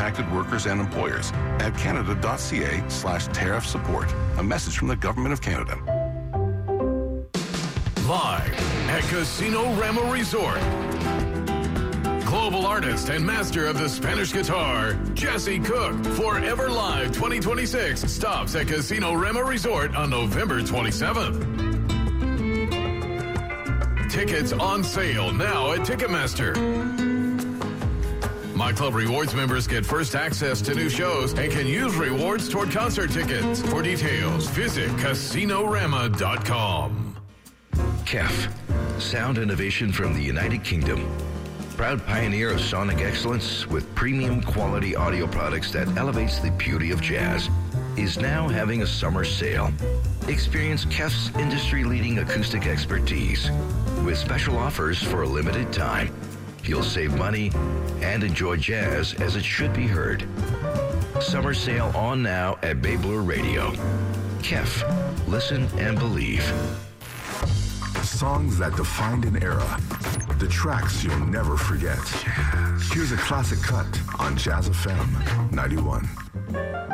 impacted workers and employers at canada.ca/tariff support. A message from the Government of Canada. Live at Casino Rama Resort, global artist and master of the Spanish guitar, Jesse Cook, Forever Live 2026 stops at Casino Rama Resort on November 27th. Tickets on sale now at Ticketmaster. My Club Rewards members get first access to new shows and can use rewards toward concert tickets. For details, visit casinorama.com. KEF, sound innovation from the United Kingdom. Proud pioneer of sonic excellence with premium quality audio products that elevates the beauty of jazz, is now having a summer sale. Experience KEF's industry-leading acoustic expertise with special offers for a limited time. You'll save money and enjoy jazz as it should be heard. Summer sale on now at Bay Blue Radio. KEF, listen and believe. Songs that defined an era. The tracks you'll never forget. Here's a classic cut on Jazz FM 91.